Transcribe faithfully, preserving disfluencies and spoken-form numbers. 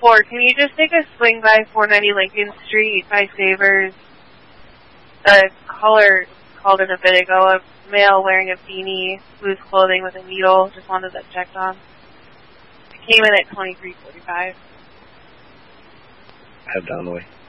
four, can you just take a swing by four ninety Lincoln Street by Savers? The caller called in a bit ago, a male wearing a beanie, loose clothing with a needle. Just wanted that checked on. It came in at twenty-three forty-five. Head down the way.